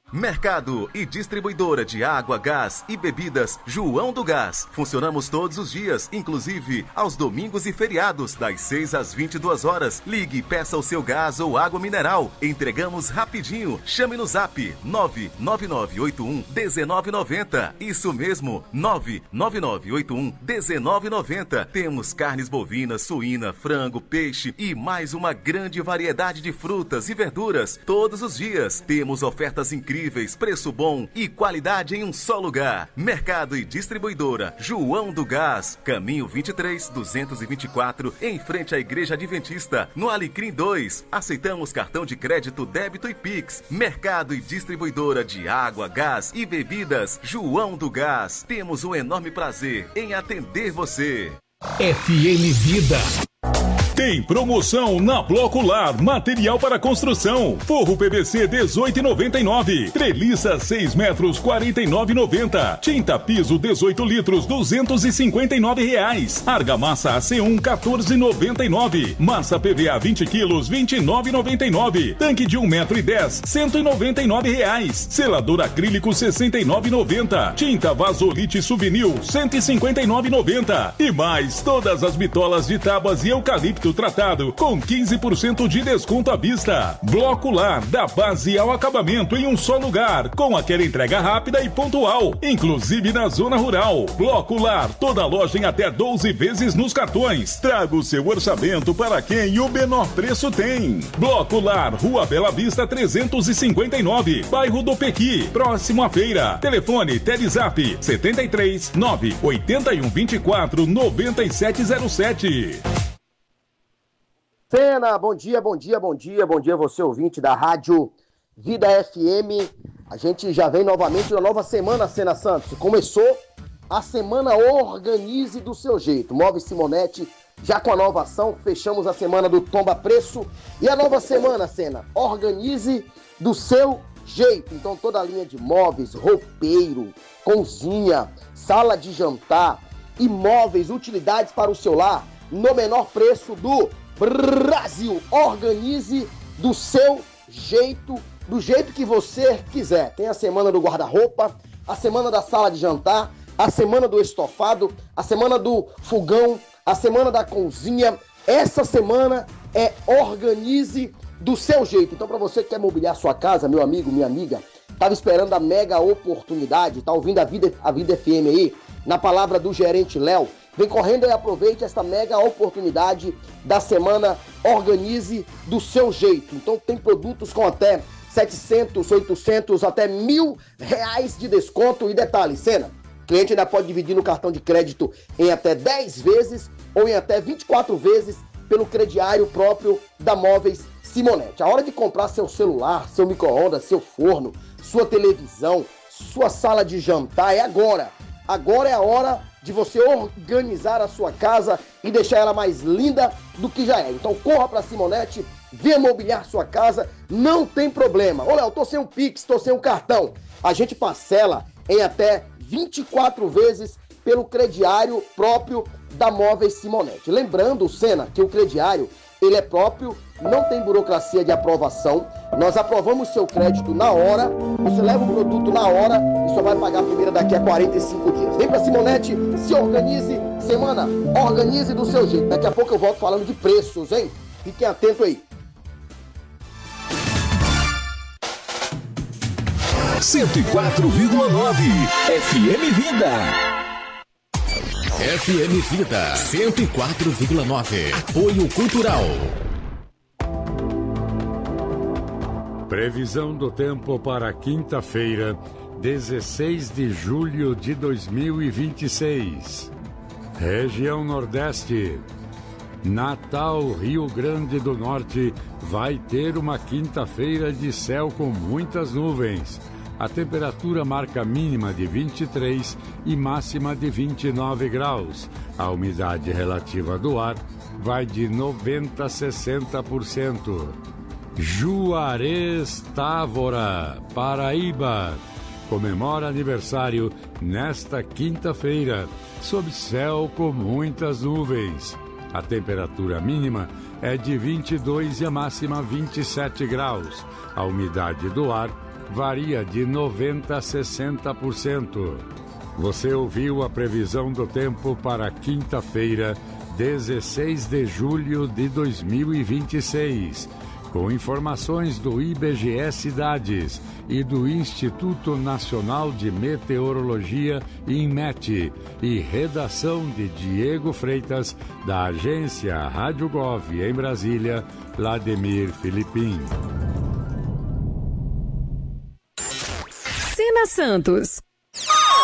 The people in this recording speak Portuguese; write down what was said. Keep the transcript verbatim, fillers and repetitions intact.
Mercado e distribuidora de água, gás e bebidas João do Gás. Funcionamos todos os dias, inclusive aos domingos e feriados, das seis às vinte e duas horas. Ligue e peça o seu gás ou água mineral. Entregamos rapidinho. Chame no zap nove nove nove oito um um nove nove zero. Isso mesmo, nove nove nove oito um um nove nove zero. Temos carnes bovinas, suína, frango, peixe e mais uma grande variedade de frutas e verduras todos os dias. Temos ofertas incríveis, preço bom e qualidade em um só lugar. Mercado e distribuidora João do Gás, caminho vinte e três, duzentos e vinte e quatro, em frente à Igreja Adventista, no Alecrim dois. Aceitamos cartão de crédito, débito e Pix. Mercado e distribuidora de água, gás e bebidas João do Gás. Temos um enorme prazer em atender você. F M Vida. Tem promoção na Bloco Lar, material para construção. Forro P V C dezoito e noventa e nove. Treliça seis metros quarenta e nove e noventa. Tinta piso dezoito litros duzentos e cinquenta e nove reais. Argamassa A C um quatorze e noventa e nove. Massa P V A vinte quilos vinte e nove e noventa e nove. Tanque de um metro e dez cento e noventa e nove reais. Selador acrílico sessenta e nove e noventa. Tinta Vasolite Souvenir cento e cinquenta e nove e noventa. E mais todas as bitolas de tábuas e eucalipto tratado com quinze por cento de desconto à vista. Bloco Lar, da base ao acabamento em um só lugar, com aquela entrega rápida e pontual, inclusive na zona rural. Bloco Lar, toda loja em até doze vezes nos cartões. Traga o seu orçamento para quem o menor preço tem. Bloco Lar, Rua Bela Vista trezentos e cinquenta e nove, bairro do Pequi, próximo à feira. Telefone Telezap setenta e três, nove oito um, vinte e quatro, noventa e sete zero sete. Sena, bom dia, bom dia, bom dia, bom dia você ouvinte da Rádio Vida F M. A gente já vem novamente na nova semana, Sena Santos. Começou a semana Organize do Seu Jeito. Móveis Simonetti, já com a nova ação, fechamos a semana do Tomba Preço. E a nova semana, Sena, Organize do Seu Jeito. Então toda a linha de móveis, roupeiro, cozinha, sala de jantar, imóveis, utilidades para o seu lar, no menor preço do Brasil. Organize do seu jeito, do jeito que você quiser. Tem a semana do guarda-roupa, a semana da sala de jantar, a semana do estofado, a semana do fogão, a semana da cozinha. Essa semana é Organize do seu jeito. Então, para você que quer mobiliar sua casa, meu amigo, minha amiga, estava esperando a mega oportunidade, tá ouvindo a Vida, a Vida F M aí, na palavra do gerente Léo, vem correndo e aproveite esta mega oportunidade da semana Organize do Seu Jeito. Então tem produtos com até setecentos, oitocentos, até mil reais de desconto. E detalhe, Sena, o cliente ainda pode dividir no cartão de crédito em até dez vezes ou em até vinte e quatro vezes pelo crediário próprio da Móveis Simonetti. A hora de comprar seu celular, seu micro-ondas, seu forno, sua televisão, sua sala de jantar é agora. Agora é a hora de você organizar a sua casa e deixar ela mais linda do que já é. Então corra para Simonetti, venha mobiliar sua casa, não tem problema. Ô Léo, tô sem um Pix, tô sem um cartão. A gente parcela em até vinte e quatro vezes pelo crediário próprio da Móveis Simonetti. Lembrando, Sena, que o crediário, ele é próprio, não tem burocracia de aprovação. Nós aprovamos seu crédito na hora, você leva o produto na hora e só vai pagar a primeira daqui a quarenta e cinco dias. Vem pra Simonetti, se organize, semana, organize do seu jeito. Daqui a pouco eu volto falando de preços, hein? Fiquem atentos aí. cento e quatro vírgula nove F M Vida. F M Vida cento e quatro vírgula nove. Apoio Cultural. Previsão do tempo para quinta-feira, dezesseis de julho de dois mil e vinte e seis. Região Nordeste. Natal, Rio Grande do Norte, vai ter uma quinta-feira de céu com muitas nuvens. A temperatura marca mínima de vinte e três e máxima de vinte e nove graus. A umidade relativa do ar vai de noventa a sessenta por cento. Juarez Távora, Paraíba, comemora aniversário nesta quinta-feira, sob céu com muitas nuvens. A temperatura mínima é de vinte e dois e a máxima vinte e sete graus. A umidade do ar varia de noventa por cento a sessenta por cento. Você ouviu a previsão do tempo para quinta-feira, dezesseis de julho de dois mil e vinte e seis, com informações do I B G E Cidades e do Instituto Nacional de Meteorologia, INMET, e redação de Diego Freitas, da agência Rádio Gov em Brasília, Vladimir Filipim. Sena Santos.